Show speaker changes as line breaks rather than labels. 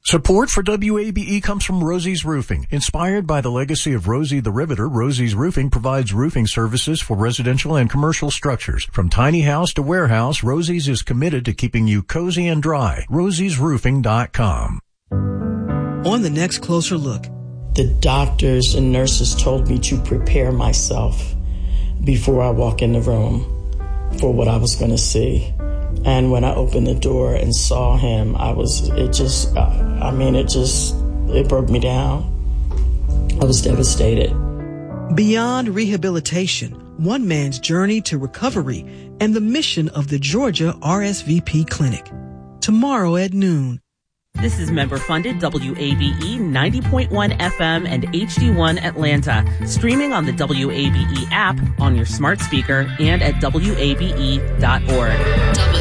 Support for WABE comes from Rosie's Roofing. Inspired by the legacy of Rosie the Riveter, Rosie's Roofing provides roofing services for residential and commercial structures. From tiny house to warehouse, Rosie's is committed to keeping you cozy and dry. rosiesroofing.com.
On the next Closer Look.
The doctors and nurses told me to prepare myself before I walk in the room for what I was going to see. And when I opened the door and saw him, it broke me down. I was devastated.
Beyond rehabilitation, one man's journey to recovery and the mission of the Georgia RSVP Clinic. Tomorrow at noon.
This is member-funded WABE 90.1 FM and HD1 Atlanta, streaming on the WABE app, on your smart speaker, and at WABE.org.